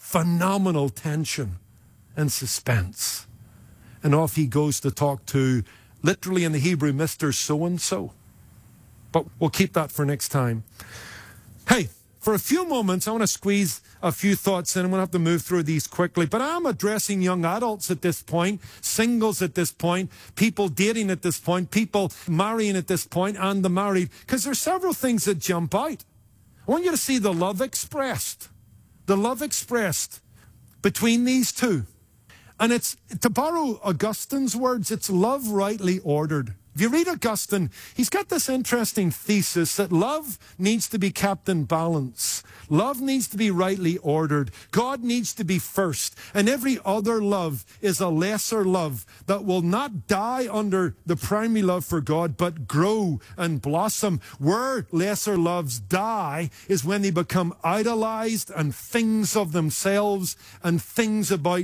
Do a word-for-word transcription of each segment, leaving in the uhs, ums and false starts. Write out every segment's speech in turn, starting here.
phenomenal tension and suspense. And off he goes to talk to, literally in the Hebrew, Mister So-and-so. But we'll keep that for next time. Hey, for a few moments, I want to squeeze a few thoughts in. I'm going to have to move through these quickly. But I'm addressing young adults at this point, singles at this point, people dating at this point, people marrying at this point, and the married. Because there's several things that jump out. I want you to see the love expressed. The love expressed between these two. And it's, to borrow Augustine's words, it's love rightly ordered. If you read Augustine, he's got this interesting thesis that love needs to be kept in balance. Love needs to be rightly ordered. God needs to be first. And every other love is a lesser love that will not die under the primary love for God, but grow and blossom. Where lesser loves die is when they become idolized and things of themselves and things about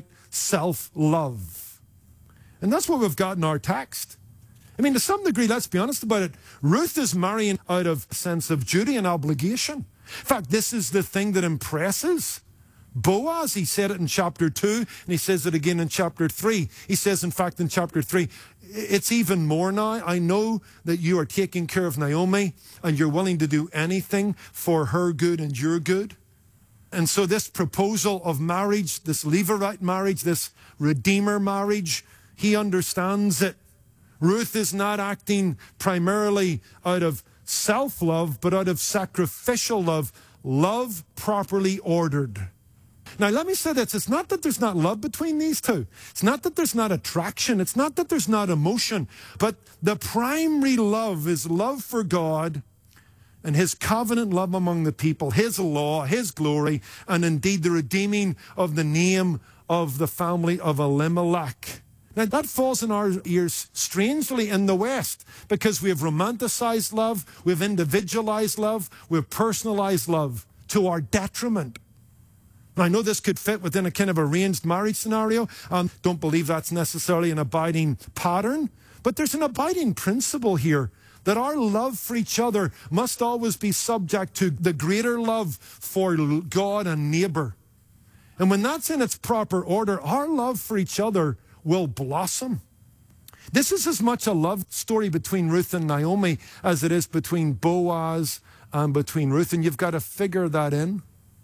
self-love. And that's what we've got in our text. I mean, to some degree, let's be honest about it, Ruth is marrying out of a sense of duty and obligation. In fact, this is the thing that impresses Boaz. He said it in chapter two, and he says it again in chapter three. He says, in fact, in chapter three, it's even more now. I know that you are taking care of Naomi, and you're willing to do anything for her good and your good. And so this proposal of marriage, this Levirate marriage, this Redeemer marriage, he understands it. Ruth is not acting primarily out of self-love, but out of sacrificial love, love properly ordered. Now, let me say this. It's not that there's not love between these two. It's not that there's not attraction. It's not that there's not emotion. But the primary love is love for God and his covenant love among the people, his law, his glory, and indeed the redeeming of the name of the family of Elimelech. Now, that falls in our ears strangely in the West because we have romanticized love, we've individualized love, we've personalized love to our detriment. Now, I know this could fit within a kind of arranged marriage scenario. Um, don't believe that's necessarily an abiding pattern, but there's an abiding principle here that our love for each other must always be subject to the greater love for God and neighbor. And when that's in its proper order, our love for each other will blossom. This is as much a love story between Ruth and Naomi as it is between Boaz and between Ruth, and you've got to figure that in.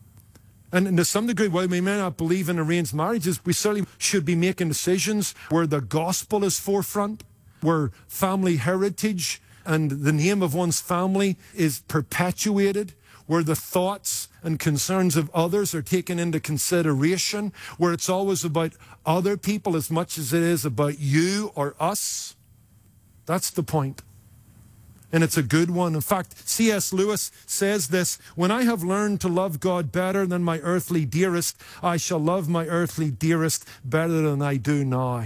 And to some degree, while we may not believe in arranged marriages, we certainly should be making decisions where the gospel is forefront, where family heritage and the name of one's family is perpetuated, where the thoughts and concerns of others are taken into consideration, where it's always about other people as much as it is about you or us. That's the point. And it's a good one. In fact, C S Lewis says this, when I have learned to love God better than my earthly dearest, I shall love my earthly dearest better than I do now.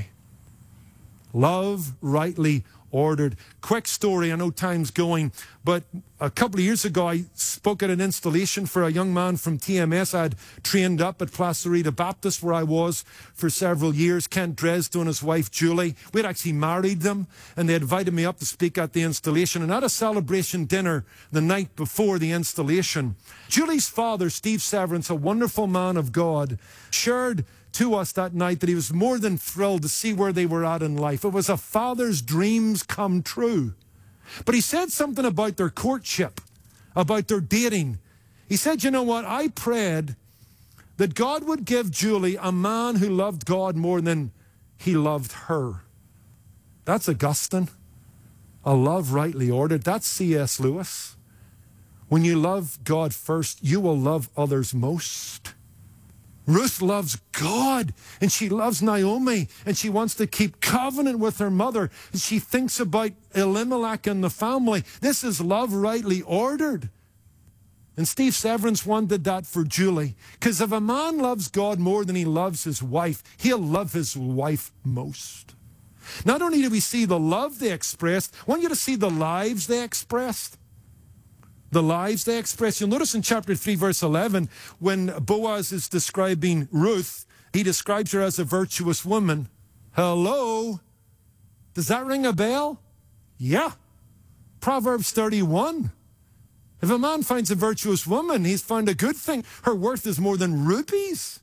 Love rightly ordered. Quick story, I know time's going, but a couple of years ago I spoke at an installation for a young man from T M S. I'd trained up at Placerita Baptist where I was for several years. Kent Dresden and his wife Julie. We'd actually married them, and they invited me up to speak at the installation. And at a celebration dinner the night before the installation, Julie's father, Steve Severance, a wonderful man of God, shared to us that night that he was more than thrilled to see where they were at in life. It was a father's dreams come true. But he said something about their courtship, about their dating. He said, you know what, I prayed that God would give Julie a man who loved God more than he loved her. That's Augustine. A love rightly ordered. That's C S Lewis. When you love God first, you will love others most. Ruth loves God, and she loves Naomi, and she wants to keep covenant with her mother, and she thinks about Elimelech and the family. This is love rightly ordered. And Steve Severance wanted that for Julie, because if a man loves God more than he loves his wife, he'll love his wife most. Not only do we see the love they expressed, I want you to see the lives they expressed. The lives they express. You'll notice in chapter three, verse eleven, when Boaz is describing Ruth, he describes her as a virtuous woman. Hello? Does that ring a bell? Yeah. Proverbs thirty-one. If a man finds a virtuous woman, he's found a good thing. Her worth is more than rubies.